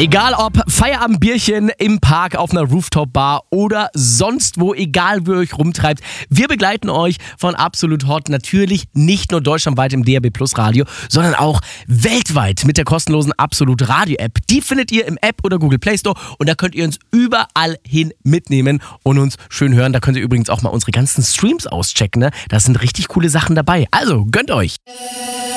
Egal ob Feierabendbierchen im Park, auf einer Rooftop-Bar oder sonst wo, egal wie ihr euch rumtreibt, wir begleiten euch von Absolut Hot natürlich nicht nur deutschlandweit im DAB+ Radio, sondern auch weltweit mit der kostenlosen Absolut Radio App. Die findet ihr im App oder Google Play Store und da könnt ihr uns überall hin mitnehmen und uns schön hören. Da könnt ihr übrigens auch mal unsere ganzen Streams auschecken, ne? Da sind richtig coole Sachen dabei. Also gönnt euch!